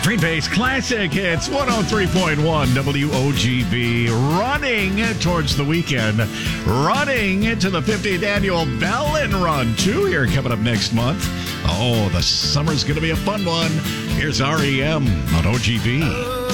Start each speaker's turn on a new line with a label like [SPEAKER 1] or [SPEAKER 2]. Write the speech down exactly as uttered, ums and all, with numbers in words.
[SPEAKER 1] Green Bay's classic hits, one oh three point one W O G B, running towards the weekend, running to the fiftieth annual Bellin Run, too, here coming up next month. Oh, the summer's going to be a fun one. Here's R E M on O G B.